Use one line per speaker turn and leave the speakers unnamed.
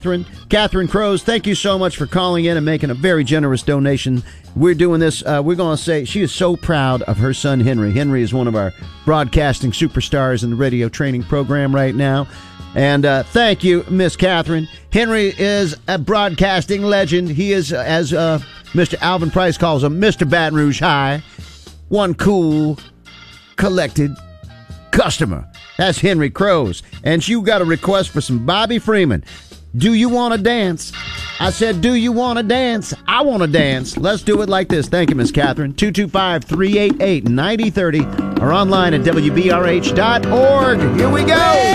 Catherine Crows, thank you so much for calling in and making a very generous donation. We're doing this. We're going to say she is so proud of her son, Henry. Henry is one of our broadcasting superstars in the radio training program right now. And thank you, Miss Catherine. Henry is a broadcasting legend. He is, as Mr. Alvin Price calls him, Mr. Baton Rouge High. One cool, collected customer. That's Henry Crows. And you got a request for some Bobby Freeman. Do you want to dance? I said, do you want to dance? I want to dance. Let's do it like this. Thank you, Miss Catherine. 225-388-9030 or online at WBRH.org. Here we go.